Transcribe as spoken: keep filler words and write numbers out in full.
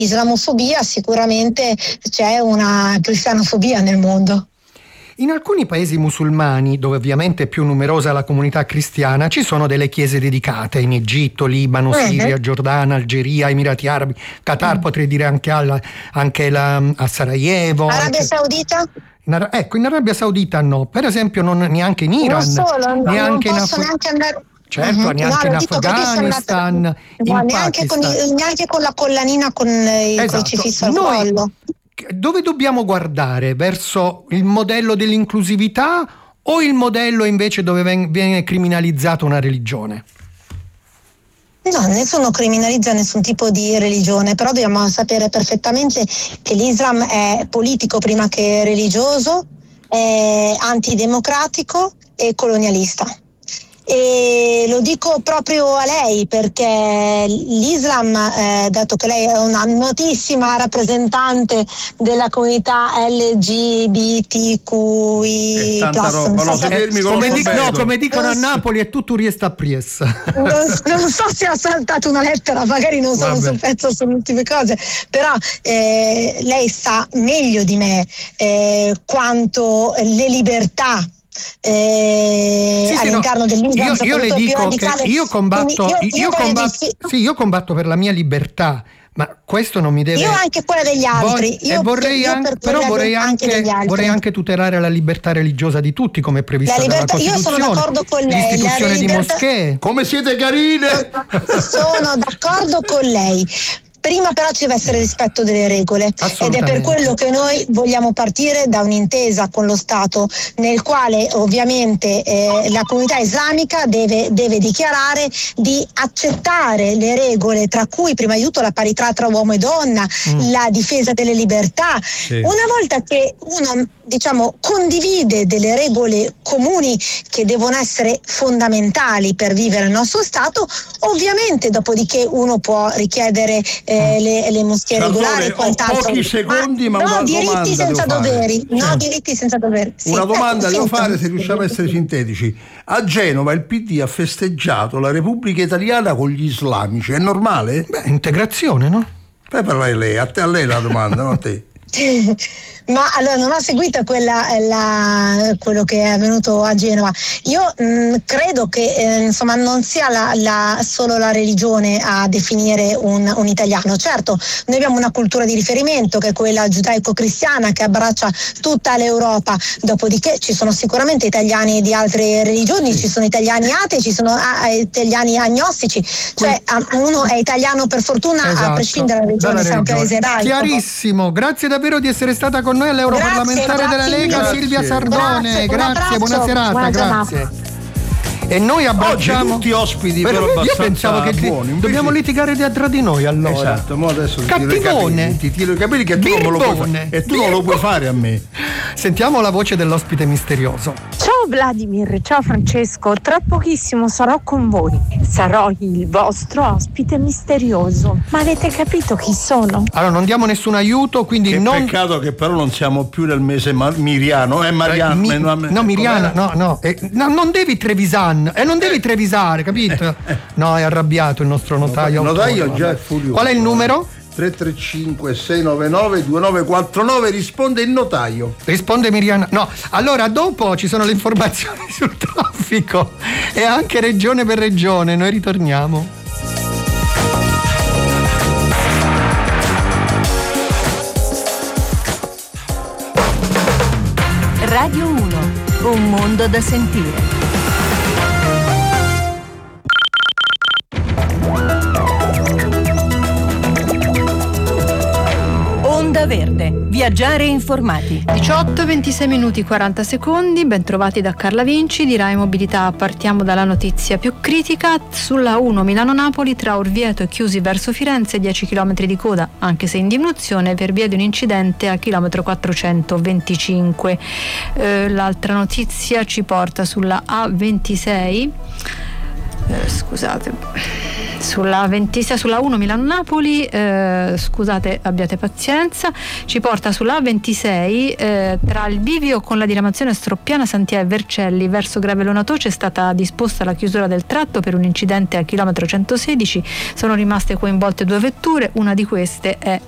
islamofobia, sicuramente c'è una cristianofobia nel mondo. In alcuni paesi musulmani, dove ovviamente è più numerosa la comunità cristiana, ci sono delle chiese dedicate, in Egitto, Libano, Siria, Giordania, Algeria, Emirati Arabi, Qatar, mm. potrei dire anche, alla, anche la, a Sarajevo. Arabia Saudita? In Ara- ecco, in Arabia Saudita no, per esempio non, neanche in Iran, non solo, neanche non in posso Af- neanche andare. Certo, uh-huh. neanche no, in Afghanistan, andata, in no, neanche, con i, neanche con la collanina con il esatto. crocifisso al Noi, collo. Dove dobbiamo guardare? Verso il modello dell'inclusività o il modello invece dove viene criminalizzata una religione? No, nessuno criminalizza nessun tipo di religione, però dobbiamo sapere perfettamente che l'Islam è politico prima che religioso, è antidemocratico e colonialista. E lo dico proprio a lei perché l'Islam, eh, dato che lei è una notissima rappresentante della comunità L G B T Q I plus, come, dic- no, come dicono a Napoli è tutto riesta a Pries. Non, non so se ha saltato una lettera, magari non sono sul pezzo sulle ultime cose, però eh, lei sa meglio di me eh, quanto le libertà Eh, sì, sì, all'interno no. dell'Islam io, io le dico che io combatto io, io, io, combatto, di... sì, io combatto per la mia libertà, ma questo non mi deve. Io anche quella degli altri. Vo- io, vorrei io anche, per però vorrei anche, anche vorrei anche tutelare la libertà religiosa di tutti, come è previsto la libertà, dalla Costituzione. Io sono d'accordo con lei. L'istituzione la di libertà... moschee. Come siete carine! Sono d'accordo con lei. Prima però ci deve essere rispetto delle regole ed è per quello che noi vogliamo partire da un'intesa con lo Stato nel quale ovviamente eh, la comunità islamica deve, deve dichiarare di accettare le regole, tra cui prima di tutto la parità tra uomo e donna, mm. la difesa delle libertà. Sì. Una volta che uno diciamo condivide delle regole comuni che devono essere fondamentali per vivere il nostro Stato, ovviamente dopodiché uno può richiedere eh, le, le moschee Salvatore, regolari e quant'altro. Pochi secondi, ma, ma no, una diritti domanda senza doveri. Fare. No, diritti senza doveri. Sì, una domanda ecco, devo sento. fare, se riusciamo a essere sintetici. A Genova il P D ha festeggiato la Repubblica Italiana con gli islamici, è normale? Beh, integrazione, no? Poi parla lei, a te a lei la domanda, non a te. Ma allora non ho seguito quella, la, quello che è avvenuto a Genova. Io mh, credo che eh, insomma non sia la, la, solo la religione a definire un, un italiano. Certo, noi abbiamo una cultura di riferimento che è quella giudaico-cristiana che abbraccia tutta l'Europa, dopodiché ci sono sicuramente italiani di altre religioni, ci sono italiani atei, ci sono a, a, italiani agnostici, cioè a, uno è italiano per fortuna, esatto, a prescindere dalla religione, sia un paese ebraico. Chiarissimo, grazie davvero di essere stata con noi all'europarlamentare della Lega grazie. Silvia Sardone, grazie, grazie buona serata, buona grazie. E noi abbracciamo tutti ospiti però però io pensavo che buoni, invece... dobbiamo litigare tra di noi allora. Esatto, mo adesso cattivone, ti tiro i capelli che tu non me lo puoi fare e tu Birbone. non lo puoi fare a me. Sentiamo la voce dell'ospite misterioso. Ciao Vladimir, ciao Francesco, tra pochissimo sarò con voi. Sarò il vostro ospite misterioso. Ma avete capito chi sono? Allora non diamo nessun aiuto, quindi che non. Peccato che però non siamo più nel mese ma- miriano, è Mariano. Mi... No, no, Miriana, no, no, eh, no, non devi Trevisan e non devi trevisare, capito? No, è arrabbiato il nostro notaio. Il notaio autore, già è furioso. Qual è il numero? tre tre cinque sei nove nove due nove quattro nove, risponde il notaio. Risponde Miriana. No, allora dopo ci sono le informazioni sul traffico e anche regione per regione, noi ritorniamo. Radio uno, un mondo da sentire. Onda Verde, viaggiare informati. diciotto ventisei minuti quaranta secondi, ben trovati da Carla Vinci di Rai Mobilità. Partiamo dalla notizia più critica. Sulla uno Milano-Napoli tra Orvieto e Chiusi verso Firenze, dieci chilometri di coda, anche se in diminuzione per via di un incidente a chilometro quattrocentoventicinque. Eh, l'altra notizia ci porta sulla A ventisei. Eh, scusate, sulla ventisei, sulla uno Milano-Napoli, eh, scusate, abbiate pazienza, ci porta sulla A ventisei eh, tra il bivio con la diramazione Stroppiana Santia e Vercelli verso Gravelona Toce è stata disposta la chiusura del tratto per un incidente a chilometro centosedici. Sono rimaste coinvolte due vetture, una di queste è